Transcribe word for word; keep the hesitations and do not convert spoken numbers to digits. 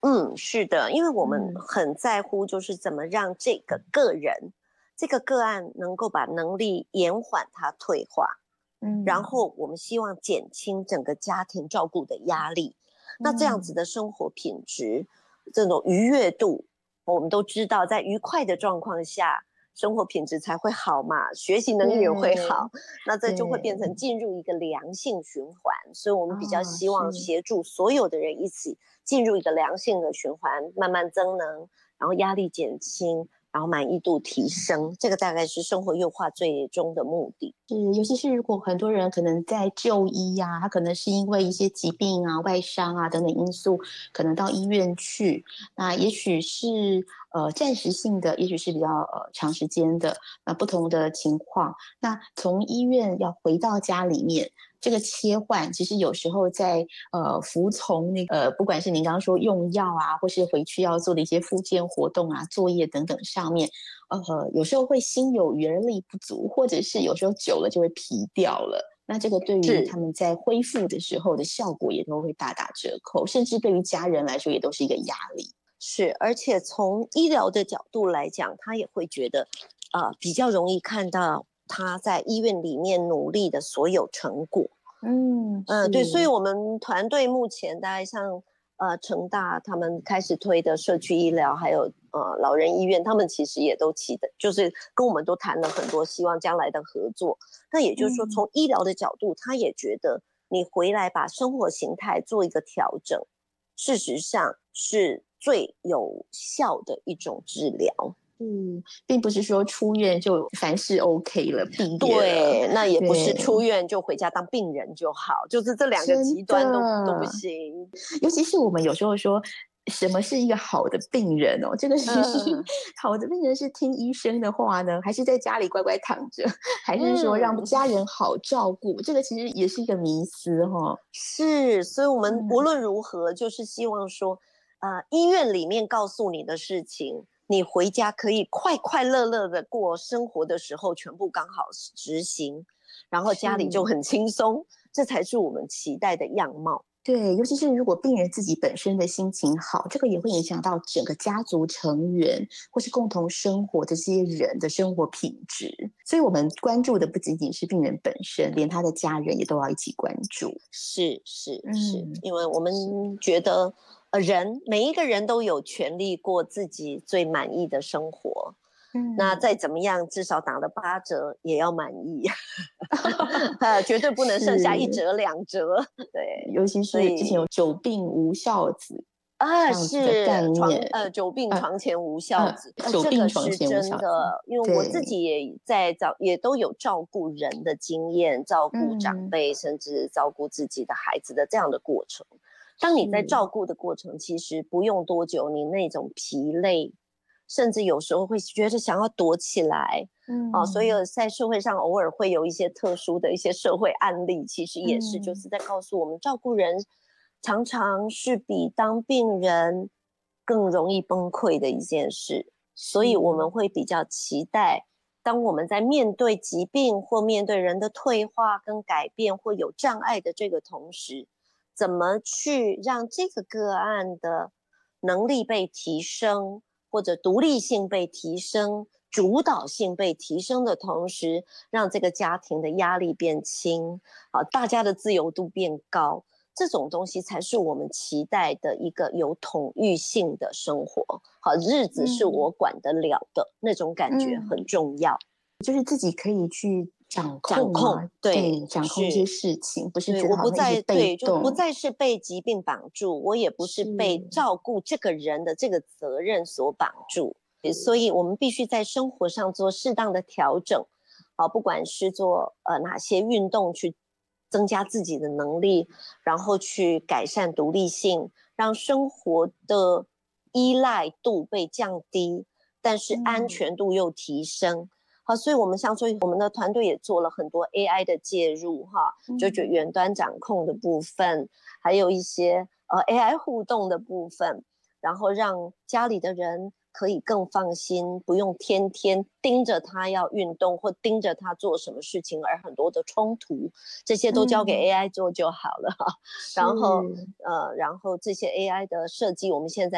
嗯，是的，因为我们嗯很在乎，就是怎么让这个个人、这个个案能够把能力延缓它退化，然嗯后我们希望减轻整个家庭照顾的压力。那这样子嗯， 的生活品质，这种愉悦度，我们都知道，在愉快的状况下，生活品质才会好嘛，学习能力也会对好。那这就会变对， 成进入一个良性循环，所以我们比较啊， 希望是。 协助所有的人一起进入一个良性的循环，慢慢增能，然后压力减轻，然后满意度提升，这个大概是生活优化最终的目的。 是，尤其是如果很多人可能在就医呀、他可能是因为一些疾病啊、外伤啊等等因素，可能到医院去。那也许是呃暂时性的，也许是比较呃长时间的，那不同的情况。那从医院要回到家里面，这个切换，其实有时候在呃服从那个呃，不管是您刚刚说用药啊，或是回去要做的一些复健活动啊、作业等等上面，呃，有时候会心有余而力不足，或者是有时候久了就会疲掉了。那这个对于是他们在恢复的时候的效果也都会大打折扣，甚至对于家人来说也都是一个压力。 是，而且从医疗的角度来讲，他也会觉得，呃，比较容易看到他在医院里面努力的所有成果。 嗯， 嗯，对，所以是， 我们团队目前大概像呃成大他们开始推的社区医疗，还有呃老人医院，他们其实也都期的，就是跟我们都谈了很多，希望将来的合作。那也就是说， 嗯。 从医疗的角度，他也觉得你回来把生活形态做一个调整，事实上是最有效的一种治疗。 嗯，并不是说出院就凡事 OK 了，毕业了。 对，那也不是对， 出院就回家当病人就好，就是这两个真极端都都不的。 行。 尤其是我们有时候说，什么是一个好的病人哦？这个是嗯好的病人是听医生的话呢，还是在家里乖乖躺着，还是说让嗯， 家人好照顾？这个其实也是一个迷思哈、哦。 是，所以我们无嗯论如何，就是希望说，呃，医院里面告诉你的事情，你回家可以快快乐乐的过生活的时候，全部刚好执行，然后家里就是， 很轻松，这才是我们期待的样貌。 对，尤其是如果病人自己本身的心情好，这个也会影响到整个家族成员或是共同生活的这些人的生活品质。所以，我们关注的不仅仅是病人本身，连他的家人也都要一起关注。 是是是， 嗯， 因为我是， 们觉得，呃，人每一个人都有权利过自己最满意的生活。那嗯， 再怎么样，至少打了八折也要满意，呃，绝对不能剩下一是， 折两折。对， 尤其所是之前有以 “久病无孝子” 啊， 这样子的概是床念， 呃久病呃床前无孝呃， 子，呃， “久这个病床是前无孝子”。 真的，因为我自对， 己也在照，也都有照顾人的经验，照顾长嗯， 辈，甚至照顾自己的孩子的这样的过程。当你在是， 照顾的过程，其实不用多久，你那种疲累，甚至有时候会觉得想要躲起来。啊，所以嗯在社会上偶尔会有一些特殊的一些社会案例，其实也是就嗯是在告诉我们，照顾人常常是比当病人更容易崩溃的一件事。所以我们是， 会比较期待，当我们在面对疾病或面对人的退化跟改变或有障碍的这个同时，怎么去让这个个案的能力被提升，或者独立性被提升，主导性被提升的同时，让这个家庭的压力变轻，啊，大家的自由度变高，这种东西才是我们期待的一个有统御性的生活。好，日子是嗯我管得了的那种感觉很嗯。 重要。 就是自己可以去掌掌控， 控啊，对， 对， 掌控一些是。 事情，不是对， 觉得我不好像一直再对，就不被动。 再是被疾病绑住，我也不是被是， 照顾这个人的这个责任所绑住，所以我们必须在生活上做适当的调整，好，不管是做呃哪些运动去增加自己的能力，然后去改善独立性，让生活的依赖度被降低，但是安嗯全度又提升。好，所以我们像说我们的团队也做了很多 A I 的介入哈，就就嗯远端掌控的部分，还有一些呃 A I 互动的部分，然后让家里的人可以更放心，不用天天盯着他要运动或盯着他做什么事情，而很多的冲突，这些都交给嗯， A I 做就好了哈。然后是。 呃，然后这些 A I 的设计，我们现在